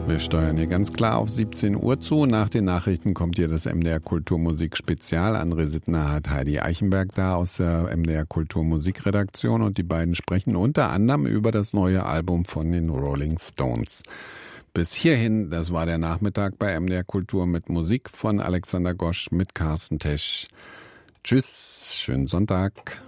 Wir steuern hier ganz klar auf 17 Uhr zu. Nach den Nachrichten kommt hier das MDR Kulturmusik Spezial. André Sittner hat Heidi Eichenberg da aus der MDR Kulturmusikredaktion und die beiden sprechen unter anderem über das neue Album von den Rolling Stones. Bis hierhin, das war der Nachmittag bei MDR Kultur mit Musik von Alexander Gosch mit Carsten Tesch. Tschüss, schönen Sonntag.